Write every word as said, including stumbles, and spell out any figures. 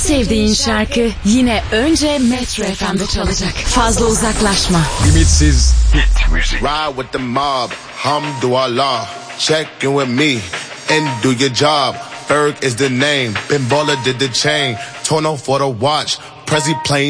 sevdiğin şarkı yine önce Metro F M'de çalacak. Fazla uzaklaşma. Limitsiz hit music. Ride with the mob, hamdulillah. Check in with me and do your job. Ferg is the name, Ben Baller did the chain. Tono for the watch, Prezi playing